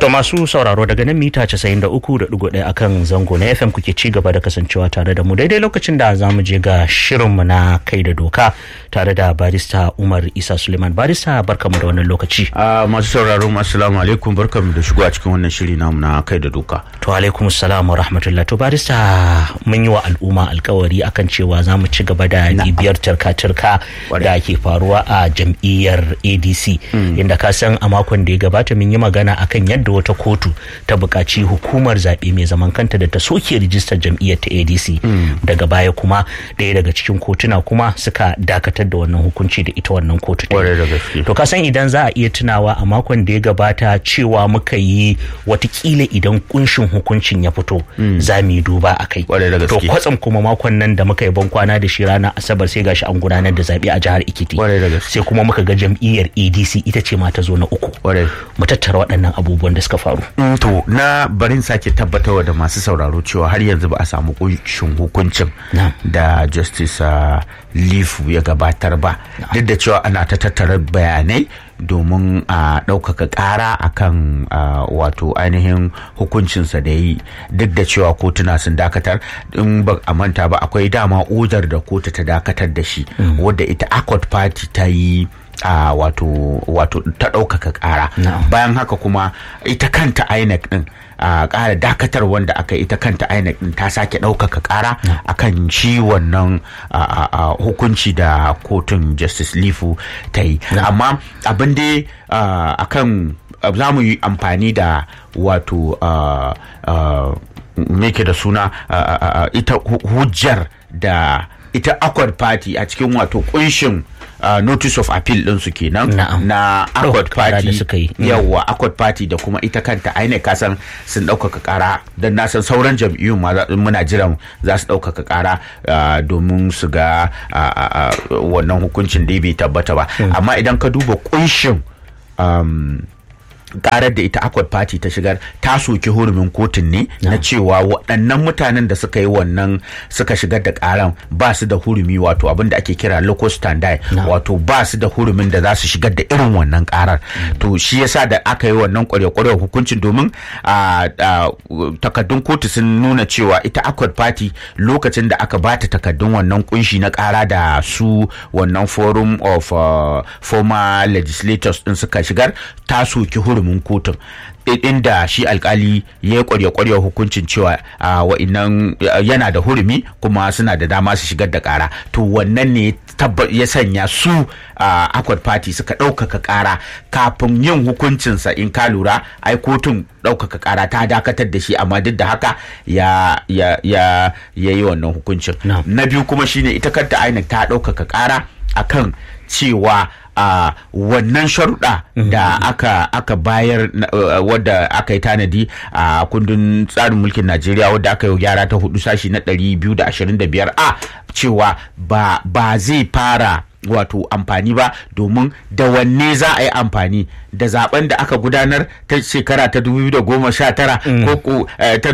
To masu sauraro daga nan mita 93.1 akan zango na FM kuke ci gaba da kasancewa tare da mu daidai lokacin da za mu je ga shirinmu na kai da doka tare da barista Umar Isa Suleiman. Barista barkamu da wannan lokaci. Masu sauraro assalamu alaikum, barkamu da shigo a cikin wannan shiri namu na kai da doka. To alaikum assalam wa rahmatullah. To barista mun yi wa al'umma alkawari akan cewa za mu ci gaba da bibiyar turka-turka da ke faruwa a jam'iyyar ADC inda ka san a makon da ya gabata mun yi magana akan yadda wata kotu ta buƙaci hukumar zaɓe mai zaman kanta da ta soke rijistar jam'iyyar ta ADC daga baya kuma ɗaya daga cikin kotuna kuma suka dakatar da wannan hukunci da ita wannan kotu ta to kasan idan za a iya tunawa a makon da ya gabata cewa muka yi watakila idan kunshin hukuncin ya fito za mu yi duba a kai to kwatsam kuma makon nan da muka yi ban kwana da shi ranar asabar sai gashi an gudanar da zaɓe a jihar Ekiti sai kuma muka ga jam'iyyar ADC ita ce ma ta zo na uku mu tattara waɗannan abubuwan da suka faru. To na barin sake tabbatarwa da masu sauraro cewa har yanzu ba a samu kunshin hukuncin da Justice Lifu ya gabatar ba duk da cewa ana ta tattara bayanai domin a ɗaukaka ƙara akan wato ainihin hukuncinsa da yi duk da cewa kotuna sun dakatar in ba a manta ba akwai dama odar da kotu ta dakatar da shi wadda ita Accord Party ta yi wato ta ɗaukaka ƙara bayan haka kuma ita kanta INEC din ƙara dakatar wanda aka ita kanta INEC din ta sake ɗaukaka ƙara akan shi wannan hukunci da kotun Justice Lifu ta yi amma abin dai akan za mu yi amfani da wato me ke da suna ita hujjar da ita Accord Party a cikin wato kunshin notice of appeal din su kenan na Accord Party yawa Accord Party da kuma ita kanta INEC kasan sun ɗaukaka ƙara don na san sauran jam'iyyun muna jiran za su ɗaukaka ƙara domin su ga wannan hukuncin da bai tabbata ba amma idan ka duba kunshin karar da ita Accord Party ta shigar ta soki hurumin kotun ne na cewa waɗannan mutanen da suka yi wannan suka shigar da karan ba su da hurumi wato abin da ake kira locus standi wato ba su da hurumin da za su shigar da irin wannan karar to shi yasa da aka yi wannan kwarya-kwarya hukuncin domin takaddun kotu sun nuna cewa ita Accord Party lokacin da aka bata takaddun wannan kunshi na kara da su wannan forum of former legislators din suka shigar ta soki hurumin kotun inda shi alkali ya kwarya hukuncin cewa wa'innan yana da hurumi kuma suna da dama su shigar da kara to wannan ne ya sanya su Accord Party suka ɗaukaka kara kafin yin hukuncinsa in ka lura ai kotun ɗaukaka kara ta dakatar da shi amma duk da haka ya yi wannan hukuncin na biyu kuma shine ita kanta INEC ta ɗaukaka kara akan cewa wannan sharuɗa da aka bayar wadda aka yi tanadi a kundin tsarin mulkin Najeriya wadda aka yi gyara ta 4 sashi na 225 cewa ba zai fara wato amfani ba domin da wanne za a yi amfani da zaben da aka gudanar ta shekara ta 2019 ko ta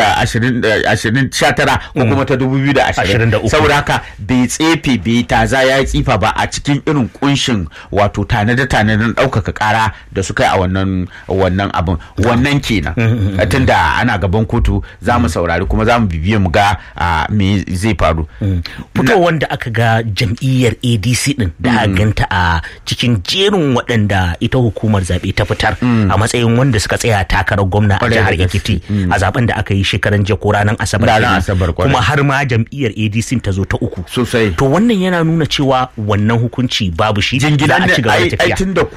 2019 ko kuma ta 2020 saboda haka bai tsefe bai taza ya yi tsifa ba a cikin irin kunshin wato tanade-tanaden ɗaukaka ƙara da suka yi a wannan abin wannan kenan tunda ana gaban kotu za mu saurari kuma za mu bibiye mu ga me zai faru fitowar da aka ga jam'iyyar ADC din da ganta a cikin jerin waɗanda ita hukumar zaɓe ta fitar a matsayin wanda suka tsaya takarar gwamna a jihar Ekiti a zaben da aka yi shekaran jiya ko ranar Asabar kuma har ma jam'iyyar ADC ta zo ta uku sosai to wannan yana nuna cewa wannan hukunci babu shi za a ci gaba da tafiya tun da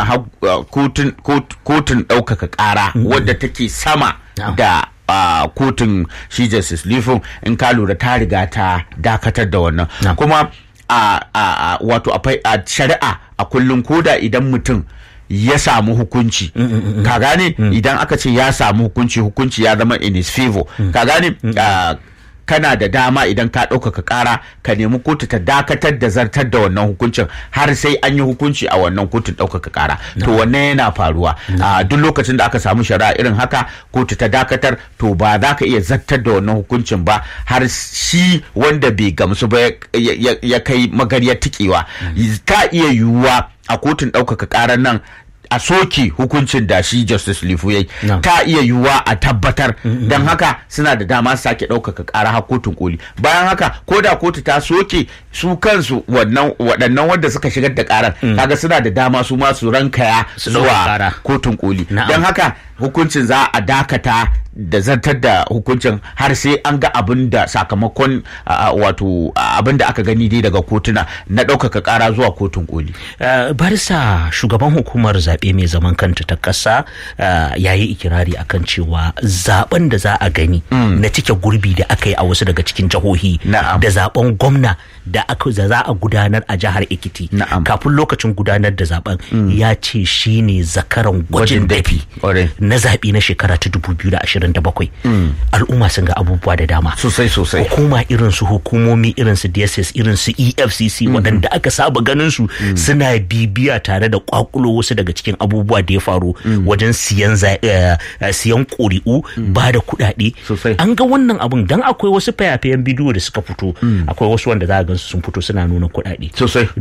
kotun ɗaukaka ƙara wadda take sama da kotun shi Justice Lifu in ka lura ta riga ta dakatar da wannan kuma wato a shari'a a kullum koda idan mutum ya samu hukunci ka gane idan aka ce ya samu hukunci ya zama in his favor ka gane kana da dama idan ka ɗaukaka ƙara ka nemi kotu ta dakatar da zartar da wannan hukuncin har sai an yi hukunci a wannan kotun ɗaukaka ƙara to wannan yana faruwa duk lokacin da aka samu shari'a irin haka kotu ta dakatar to ba za ka iya zartar da wannan hukuncin ba har shi wanda bai gamsu ba ya kai magaryar tikewa ta iya yiwuwa a kotun ɗaukaka ƙarar nan a soke hukuncin da shi Justice Lifu yayi ta iya yiwuwa a tabbatar don haka suna da dama su sake ɗaukaka ƙara har kotun koli. Bayan haka ko da kotu ta soke su kansu waɗannan wanda suka shigar da ƙarar kaga suna da dama su ma su rankaya zuwa kotun koli. Don haka hukuncin za a dakata da zartar da hukuncin har sai an ga abin da sakamakon wato abin da aka gani dai daga kotuna na ɗaukaka ƙara zuwa kotun koli. Barisa shugaban hukumar zaɓe mai zaman kanta ta ƙasa ya yi ikirari akan cewa zaben da za a gani na cike gurbi da aka yi a wasu daga cikin jihohi da zaben gwamna da za a gudanar a jihar Ekiti kafin lokacin gudanar da zaben ya ce shine zakaran gwajin dafi na zaɓe na shekara ta 2027. Al'umma sun ga abubuwa da dama sosai hukuma irin su hukumomi irin su DSS irin su EFCC waɗanda aka saba ganin su suna bibiya tare da kwakulo wasu daga cikin abubuwa da ya faru wajen siyan ƙuri'u ba da kuɗaɗe. An ga wannan abun dan akwai wasu fayafayen bidiyo da suka fito akwai wasu wanda za a gansu sun fito suna nuna kuɗaɗe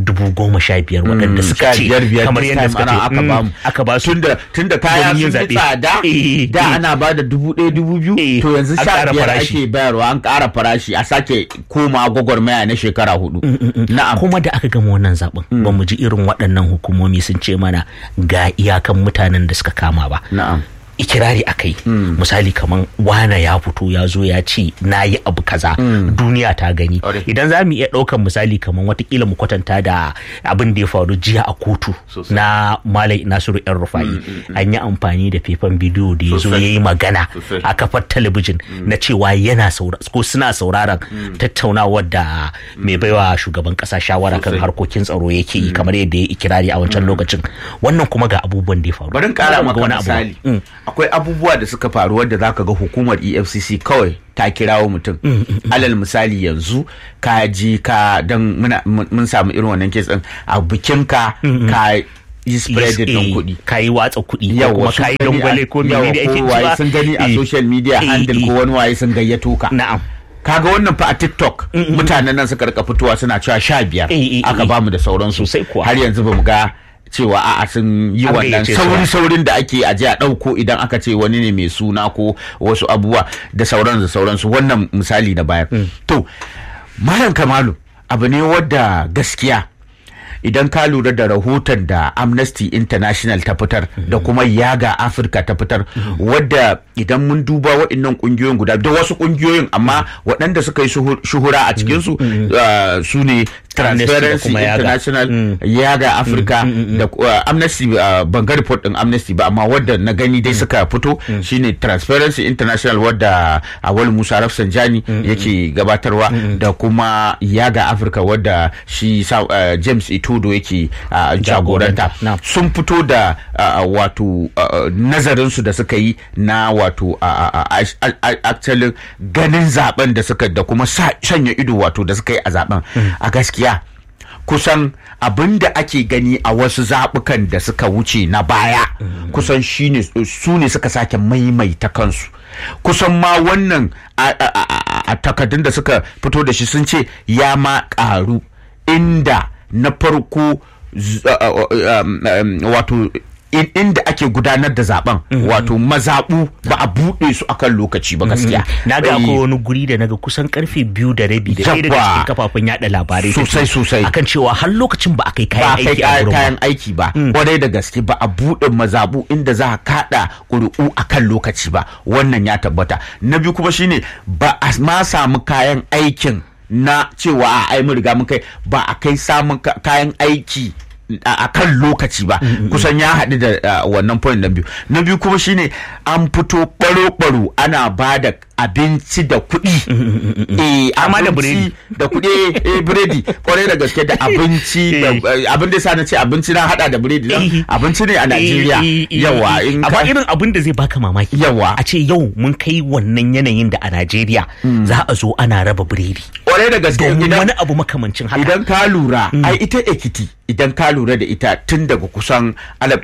15,000 waɗanda suka ce kamar yadda suka ce aka ba su tunda kaya sun tsada da ana ba da 1,000 to yanzu 15,000 ake bayarwa an ƙara farashi a sake koma gwagwarmaya na shekara 4. Na'am. Kuma da aka gama wannan zaben ba mu ji irin waɗannan hukumomi sun ce mana ga iyakan mutanen da suka kama ba. Na'am. Ikirari akai misali kaman wana ya fito ya zo ya ce na yi abu kaza duniya ta gani. Idan za mu iya ɗaukan misali kaman watakila mu kwatanta da abin da ya faru jiya a kotu na Malam Nasiru yan Rufa'i an yi amfani da faifan bidiyo da ya zo ya yi magana a kafar talabijin na cewa yana ko suna sauraron tattaunawar da mai baiwa shugaban ƙasa shawara kan harkokin tsaro yake yi kamar yadda ya ikirari a wancan lokacin. Wannan kuma ga abubuwan da ya faru. Bari ƙara maka misali. Akwai abubuwa da suka faru wadda zaka ga hukumar EFCC kawai ta kirawo mutum. Alal misali yanzu ka ji ka dan mun samu irin wannan kes din a bikinka ka yi spread din kuɗi, ka yi watsa kuɗi ko kuma ka yi dangwale ko mene da ake cewa sun gani a social media handle ko wani waye sun gayyato ka. Na'am. Kaga wannan fa a TikTok mutanen nan suka rika fitowa suna cewa 15 aka bamu da sauransu har yanzu bamu ga cewa a'a sun yi wannan saurin da ake aje a ɗauko idan aka ce wani ne mai suna ko wasu abubuwa da sauransu wannan misali na bayar. To Malam Kamalu abu ne wadda gaskiya idan ka lura da rahoton da Amnesty International ta fitar da kuma Yaga Africa ta fitar wadda idan mun duba waɗannan ƙungiyoyin guda da wasu ƙungiyoyin amma waɗanda suka yi shuhura a cikinsu su ne Transparency International, Yaga Africa da Amnesty ban ga report din Amnesty ba amma wadda na gani dai suka fito shine Transparency International wadda Awal Musa Rafsanjani yake gabatarwa da kuma Yaga Africa wadda shi James Itodo yake jagoranta. Sun fito da wato nazarinsu da suka yi na wato actually ganin zaben da suka da kuma sanya ido wato da suka yi a zaben a gaskiya kusan abin da ake gani a wasu zaɓukan da suka wuce na baya kusan su ne suka sake maimaita kansu. Kusan ma wannan a takardun da suka fito da shi sun ce ya ma ƙaru inda na farko wato inda ake gudanar da zaben wato mazaɓu ba a buɗe su akan lokaci ba gaskiya. Na ga akwai wani guri da naga kusan karfe 2:30 da ɗaya daga cikin kafafen yaɗa labarai sosai akan cewa har lokacin ba a kai kayan aiki ba kwarai da gaske ba a buɗe mazaɓu inda za a kaɗa ƙuri'u akan lokaci ba wannan ya tabbata. Na biyu kuma shine ba a ma samu kayan aikin na cewa a mun riga mun kai ba a kai samun kayan aiki a kan lokaci ba kusan ya haɗu da wannan point na biyu. Na biyu kuma shine an fito baro-baro ana ba da abinci da kuɗi amma da biredi da kuɗi biredi kwarai da gaske da abinci abin da sa na ce abinci na hada da biredi abinci ne a Najeriya yawa amma irin abin da zai baka mamaki yawa a ce yau mun kai wannan yanayin da a Najeriya za a zo ana raba biredi kwarai da gaske wani abu makamancin haka. Idan ka lura ai ita Ekiti idan ka lura da ita tun daga kusan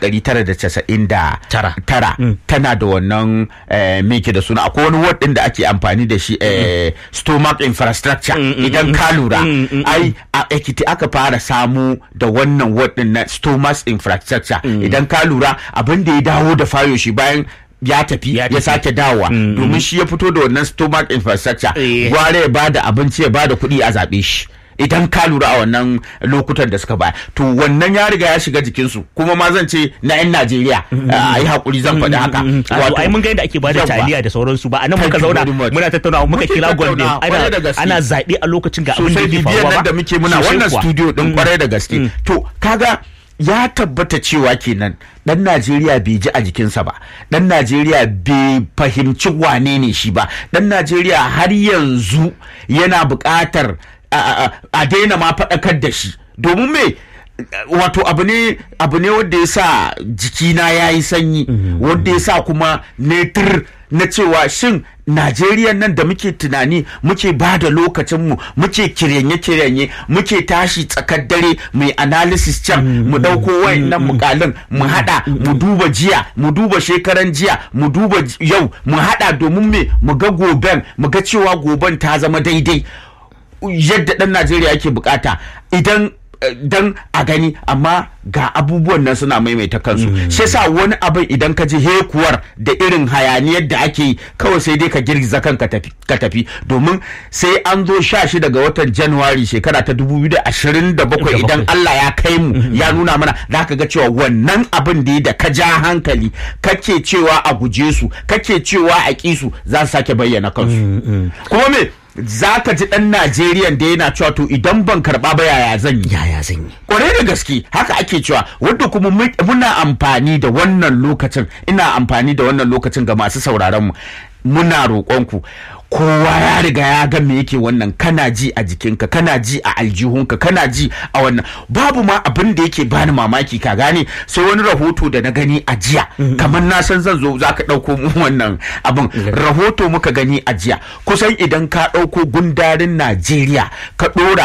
1999 tana da wannan meke da suna akwai wani word din da ake amfani da shi stomach infrastructure idan ka lura ai a Ekiti aka fara samu da wannan word din na stomach infrastructure idan ka lura abin da ya dawo da fayo shi bayan ya tafi ya sake dawowa domin shi ya fito da wannan stomach infrastructure gware ya bada abinci ya bada kuɗi a zaɓe shi idan ka lura a wannan lokutan da suka baya to wannan ya riga ya shiga jikinsu kuma ma zan ce na 'yan Najeriya a yi haƙuri zan faɗi haka wato ai mun ga yadda ake bada taliya da sauransu ba a nan muka zauna muna tattaunawa muka kira Gombe ana zaɓe a lokacin ga abin da yake faruwa ba da muke muna wannan studio din kwarai da gaske to kaga ya tabbata cewa kenan dan Najeriya bai ji a jikinsa ba, dan Najeriya bai fahimci wane ne shi ba, dan Najeriya har yanzu yana buƙatar a daina ma faɗakar da shi domin me wato abu ne wanda ya sa jikina ya yi sanyi wanda ya sa kuma netir na cewa shin Najeriya nan da muke tunani muke ba da lokacinmu muke kiranye muke tashi tsakar dare mai analysis can mu ɗauko wayannan mukalin mu haɗa mu duba jiya mu duba shekaran jiya mu duba yau mu haɗa domin me mu ga goben mu ga cewa goben ta zama daidai yadda ɗan Najeriya yake bukata idan dan a gani amma ga abubuwan nan suna maimaita kansu shi yasa wani abin idan ka ji hekuwar da irin hayaniyar da ake yi kawai sai dai ka girgiza kan ka tafi domin sai an zo 16 ga watan Januwari shekara ta 2027 idan Allah ya kai mu ya nuna mana za ka ga cewa wannan abin da ka ja hankali kake cewa a guje su kake cewa a ƙi su za su sake bayyana kansu kuma me za ka ji ɗan Najeriyan da yana cewa to idan ban karɓa ba yaya zan yi kwarai da gaske haka ake cewa wanda kuma muna amfani da wannan lokacin ina amfani da wannan lokacin ga masu sauraron mu muna roƙonku kowa ya riga ya ga me yake wannan kana ji a jikinka kana ji a aljihunka kana ji a wannan babu ma abin da yake bani mamaki ka gane sai wani rahoto da na gani a jiya kamar na san zan zo za ka ɗauko mu wannan abin rahoto muka gani a jiya kusan idan ka ɗauko gundarin Najeriya ka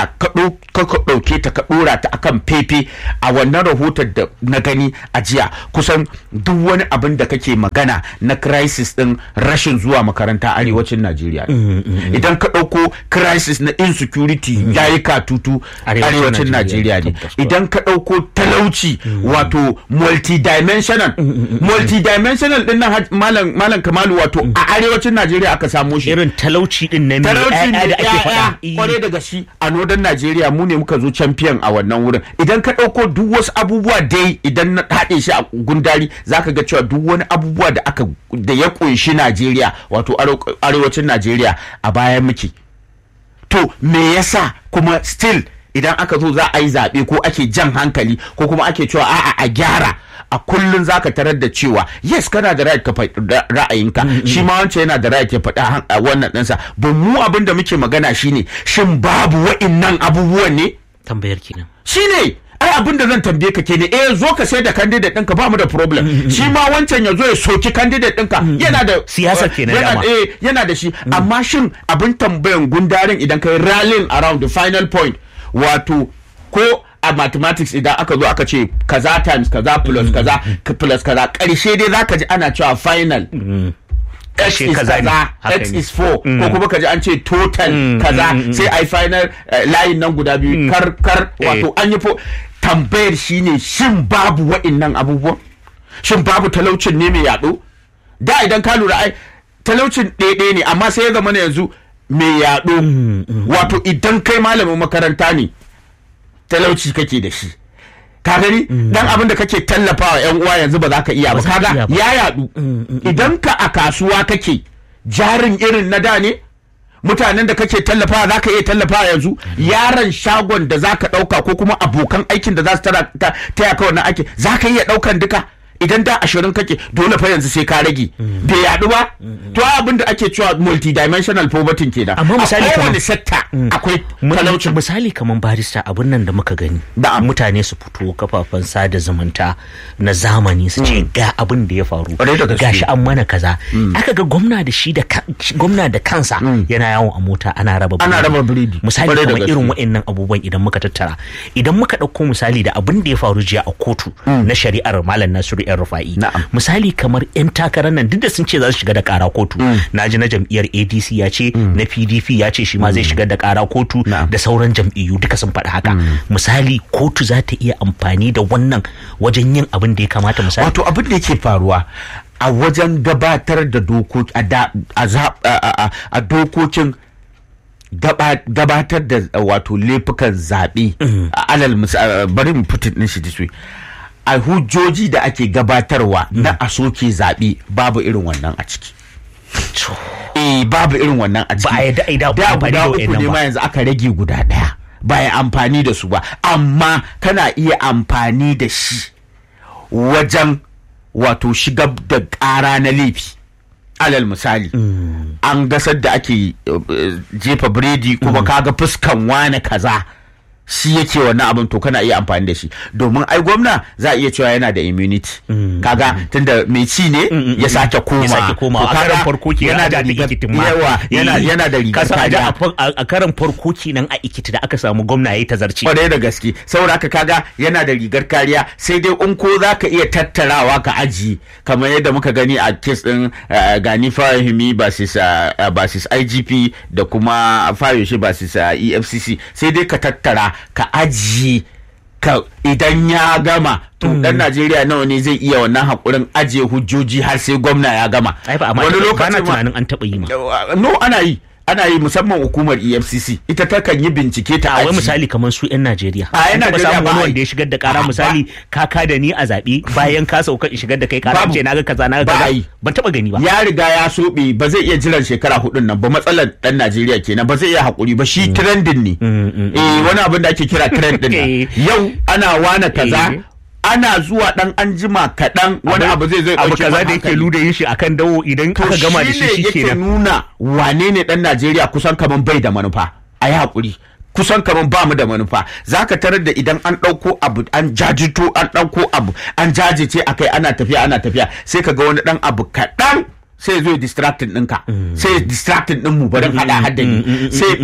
ɗauke ta ka ɗora ta akan fefe a wannan rahoton da na gani a jiya kusan duk wani abin da kake magana na crisis ɗin rashin zuwa makaranta arewacin Najeriya idan ka ɗauko crisis na insecurity ya yi katutu arewacin Najeriya ne idan ka ɗauko talauci wato multidimensional din nan malam Kamalu wato a arewacin Najeriya aka samo shi irin talauci din na mai da ake faɗa kware daga shi a northern Najeriya mu ne muka zo champion a wannan wurin idan ka ɗauko duk wasu abubuwa dai idan na haɗe shi a gundari zaka ga cewa duk wani abubuwa da ya ƙunshi Najeriya wato arewacin Najeriya a bayan muke to me yasa kuma still idan aka zo za a yi zaɓe ko ake jan hankali ko kuma ake cewa a'a a gyara a kullun zaka tarar da cewa yes kana da right ka faɗi ra'ayinka shi ma wancan yana da right ya faɗa wannan ɗinsa ba mu abin da muke magana shine shin babu wa'innan abubuwan ne tambayar kenan shine ai abin da zan tambaye ka kenan zo ka sai da candidate ɗinka ba mu da problem shi ma wancan ya zo ya soki candidate ɗinka yana da siyasa kenan dama yana da shi amma shin abin tambayan gundarin idan kai rallying around the final point wato ko a mathematics idan aka zo aka ce kaza times kaza plus kaza plus kaza ƙarshe dai zaka ji ana cewa final X is kaza, X is 4 ko kuma kaji an ce total kaza sai ai final layin nan guda biyu kar wato an yi tambayar shine shin babu wa'innan abubuwan shin babu talaucin ne mai yaɗo da idan ka lura ai talaucin ɗaya ne amma sai ya zama yanzu mai yaɗo wato idan kai malamin makaranta ne talauci kake da shi ka gani dan abin da kake tallafawa yan uwa yanzu ba za ka iya ba kaga ya yadu idan ka a kasuwa kake jarin irin na da ne mutanen da kake tallafawa za ka iya tallafawa yanzu yaron shagon da za ka ɗauka ko kuma abokan aikin da za su taya ka wannan aiki za ka iya ɗaukan duka idan da 20 kake dole fa yanzu sai ka rage bai yadu ba to abin da ake cewa multidimensional poverty kenan amma misali kamar wani sector akwai talauci. Misali kamar barista abin nan da muka gani mutane su fito kafafen sada zumunta na zamani su ce ga abin da ya faru gashi an mana kaza aka ga gwamna da kansa yana yawon a mota ana raba biredi misali kamar irin wa'annan abubuwan idan muka tattara idan muka ɗauko misali da abin da ya faru jiya a kotu na shari'ar Malam Nasiru yan Rufa'i misali kamar yan takarar nan duk da sun ce za su shiga da ƙara kotu naji na jam'iyyar ADC ya ce na PDP ya ce shi ma zai shiga da ƙara kotu da sauran jam'iyyu duka sun faɗi haka misali kotu za ta iya amfani da wannan wajen yin abin da ya kamata misali wato abin da yake faruwa a wajen gabatar da dokoki a dokokin gabatar da wato laifukan zaɓe alal bari mu put it din shi this way a hujjoji da ake gabatarwa na a soke zaɓe babu irin wannan a ciki babu irin wannan a ciki da guda uku ne ma yanzu aka rage guda ɗaya ba ya amfani da su ba amma kana iya amfani da shi wajen wato shigar da ƙara na laifi alal misali an gasar da ake jefa biredi kuma kaga fuskan wane kaza shi yake wannan abin to kana iya amfani da shi domin ai gwamna za a iya cewa yana da immunity kaga tunda mai ci ne ya sake koma a karan farko ke yana da ikitin ma yana da rigar kariya a karan farko kenan a ikiti da aka samu gwamna yayi tazarci kwarai da gaske saboda haka kaga yana da rigar kariya sai dai in ko zaka iya tattarawa ka aji kamar yadda muka gani a case din Gani Fahimi basis IGP da kuma Fayoshe basis EFCC sai dai ka tattara ka ajiye ka idan ya gama to dan Najeriya nawa ne zai iya wannan hakurin ajiye hujjoji har sai gwamna ya gama wani lokacin tunanin an taba yi ma no ana yi musamman hukumar EFCC ita ta kan yi bincike ta wai misali kamar su yan Najeriya yan Najeriya ba wanda ya shigar da kara misali ka da ni a zabe bayan ka sauka shigar da kai kara ce naga kaza ban taba gani ba ya riga ya sobe ba zai iya jiran shekara 4 nan ba matsalar dan Najeriya kenan ba zai iya hakuri ba shi trending ne wani abin da ake kira trend din yau ana wana kaza ana zuwa dan anjima kaɗan wani abu zai abu kaza da yake luda yin shi akan dawo idan aka gama da shi yake nuna wane ne dan Najeriya kusan kaman bai da manufa a yi hakuri kusan kaman ba mu da manufa zaka tarar da idan an ɗauko abu an jajito an ɗauko abu an jajice akai ana tafiya sai ka ga wani dan abu kaɗan sai zo distracting ɗinka sai distracting ɗin mu barin hada haddani sai